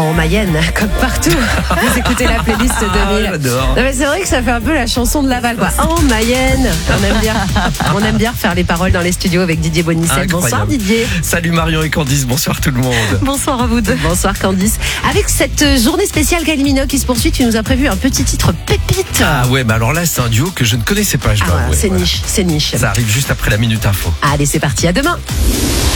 en Mayenne, comme partout. Vous écoutez la playlist 2000. J'adore. Non, mais c'est vrai que ça fait un peu la chanson de Laval, quoi. En Mayenne. On aime bien faire les paroles dans les studios avec Didier Bonicel. Bonsoir Incroyable. Didier. Salut Marion et Candice, bonsoir tout le monde. Bonsoir à vous deux. Bonsoir Candice. Avec cette journée spéciale Kylie Minogue qui se poursuit, tu nous as prévu un petit titre pépite. Ah ouais, mais alors là c'est un duo que je ne connaissais pas, je dois voilà, avouer. c'est Voilà. niche, c'est niche. Ça arrive juste après la Minute Info. Allez, c'est parti, à demain.